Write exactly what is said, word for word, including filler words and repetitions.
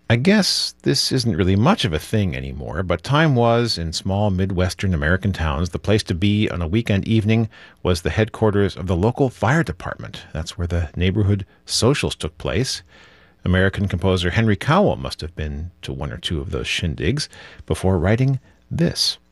I guess this isn't really much of a thing anymore, but time was, in small Midwestern American towns, the place to be on a weekend evening was the headquarters of the local fire department. That's where the neighborhood socials took place. American composer Henry Cowell must have been to one or two of those shindigs before writing this.